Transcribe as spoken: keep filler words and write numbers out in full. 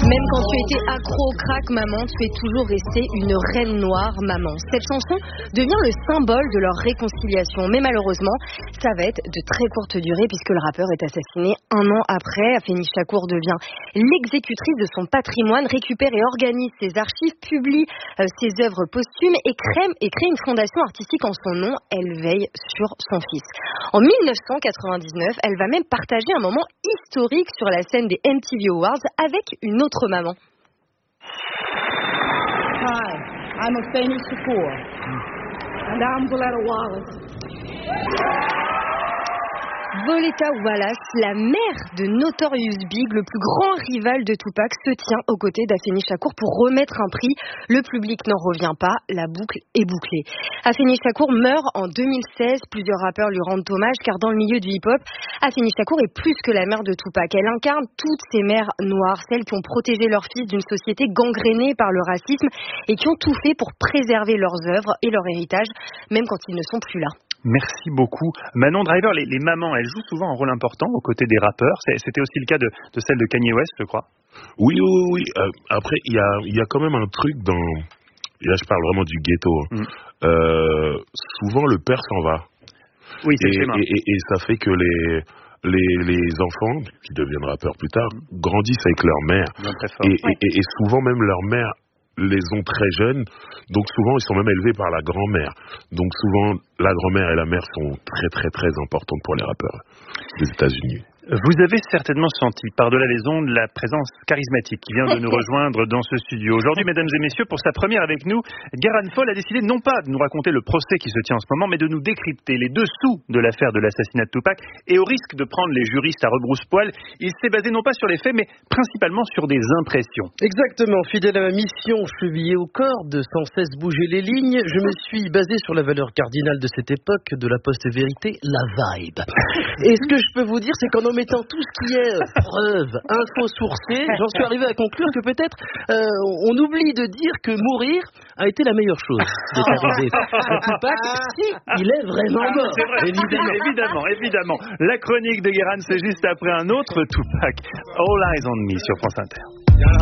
Même quand tu étais accro au crack, maman, tu es toujours restée une reine noire, maman. Cette chanson devient le symbole de leur réconciliation. Mais malheureusement, ça va être de très courte durée puisque le rappeur est assassiné un an après. Afeni Shakur devient l'exécutrice de son patrimoine, récupère et organise ses archives, publie euh, ses œuvres posthumes et crée, et crée une fondation artistique en son nom. Elle veille sur son fils. En dix-neuf cent quatre-vingt-dix-neuf, elle va même partager un moment historique sur la scène des M T V Awards avec une autre maman. Hi, I'm Afeni Shakur, and I'm Voletta Wallace. Voletta Wallace, la mère de Notorious Big, le plus grand rival de Tupac, se tient aux côtés d'Afeni Shakur pour remettre un prix. Le public n'en revient pas, la boucle est bouclée. Afeni Shakur meurt en deux mille seize, plusieurs rappeurs lui rendent hommage car dans le milieu du hip-hop, Afeni Shakur est plus que la mère de Tupac. Elle incarne toutes ces mères noires, celles qui ont protégé leurs fils d'une société gangrénée par le racisme et qui ont tout fait pour préserver leurs œuvres et leur héritage, même quand ils ne sont plus là. Merci beaucoup. Manon Driver, les, les mamans, elles jouent souvent un rôle important aux côtés des rappeurs. C'était aussi le cas de, de celle de Kanye West, je crois. Oui, oui, oui. Euh, après, il y a, y a quand même un truc dans... Là, je parle vraiment du ghetto. Mm. Euh, souvent, le père s'en va. Oui, c'est et, le schéma. Et, et, et ça fait que les... Les, les enfants, qui deviennent rappeurs plus tard, mm. grandissent avec leur mère. Et, ouais. et, et, et souvent, même leur mère les ont très jeunes, donc souvent ils sont même élevés par la grand-mère. Donc souvent la grand-mère et la mère sont très très très importantes pour les rappeurs des États-Unis. Vous avez certainement senti, par-delà les ondes, la présence charismatique qui vient de nous rejoindre dans ce studio. Aujourd'hui, mesdames et messieurs, pour sa première avec nous, Gueran Fall a décidé non pas de nous raconter le procès qui se tient en ce moment, mais de nous décrypter les dessous de l'affaire de l'assassinat de Tupac. Et au risque de prendre les juristes à rebrousse-poil, il s'est basé non pas sur les faits, mais principalement sur des impressions. Exactement. Fidèle à ma mission, chevillé au corps, de sans cesse bouger les lignes, je me suis basé sur la valeur cardinale de cette époque, de la post-vérité, la vibe. Et ce que je peux vous dire, c'est qu'en mettant tout ce qui est preuve, info sourcée, j'en suis arrivé à conclure que peut-être euh, on oublie de dire que mourir a été la meilleure chose qui est arrivée à Tupac, si il est vraiment mort. C'est vrai, évidemment, évidemment, évidemment. La chronique de Gueran, c'est juste après un autre Tupac. All Eyes on Me sur France Inter.